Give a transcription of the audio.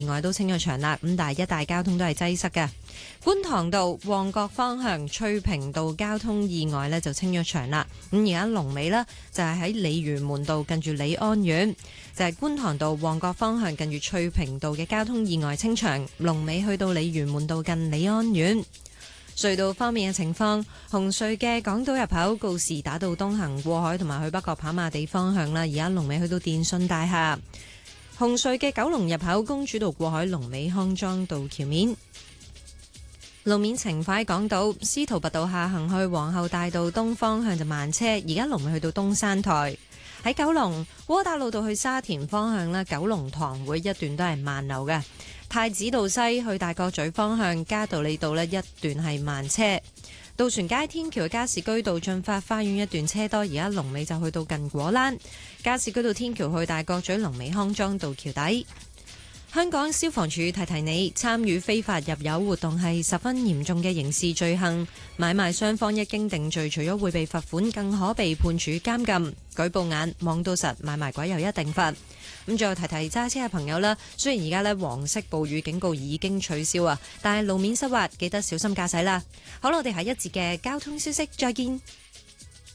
外都清咗場啦，咁但係一帶交通都係擠塞嘅。觀塘道旺角方向翠屏道交通意外呢就清咗場啦，咁而家龍尾呢，就係喺鯉魚門道近住李安苑，就係觀塘道旺角方向近住翠屏道嘅交通意外清場，龍尾去到鯉魚門道近李安苑。隧道方面嘅情況，紅隧嘅港島入口告士打道東行過海同埋去北角跑馬地方向啦，而家龍尾去到電訊大廈。紅隧嘅九龍入口公主道過海龍尾康莊道橋面。路面情況喺港島司徒拔道下行去皇后大道東方向就慢車，而家龍尾去到東山台。喺九龍窩打老道去沙田方向啦，九龍塘會一段都係慢流嘅。太子道西去大角咀方向嘉道理道呢一段係慢車。渡船街天橋加士居道進發花園一段車多，而家龍尾就去到近果欄。加士居道天橋去大角咀龍尾康莊道橋底。香港消防處提提你，參與非法入油活動係十分嚴重嘅刑事罪行，買賣雙方一經定罪，除咗會被罰款，更可被判處監禁。舉報眼望到實，買賣鬼又一定罰。咁最後提提揸車嘅朋友啦，雖然而家呢黃色暴雨警告已經取消啊，但係路面濕滑，記得小心駕駛啦。好啦，我哋下一節嘅交通消息再見。